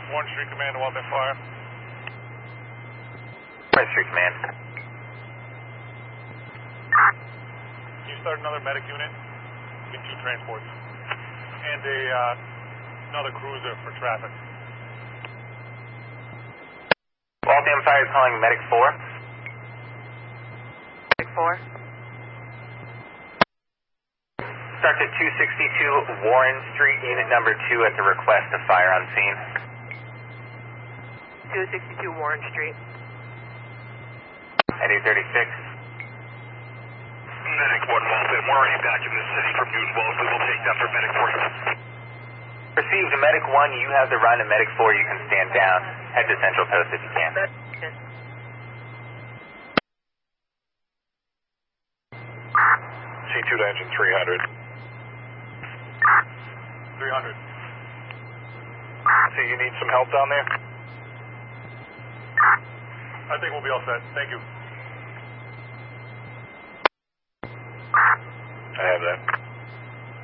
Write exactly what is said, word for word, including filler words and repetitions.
Warren Street Command, Waltham Fire. Warren Street Command. Can you start another medic unit? Get two transports. And a, uh, another cruiser for traffic. Waltham Fire is calling Medic four. Medic four. Start to two sixty-two Warren Street, unit number two at the request of fire on scene. two sixty-two Warren Street. At eight thirty-six. Medic one, Waltham, we're already back in the city from Newton Wells. We will take that for Medic four. Received. Medic one, you have the run, and Medic four, you can stand down. Head to Central Post if you can. C two to engine three hundred. three hundred. See, you need some help down there? I think we'll be all set. Thank you. I have that.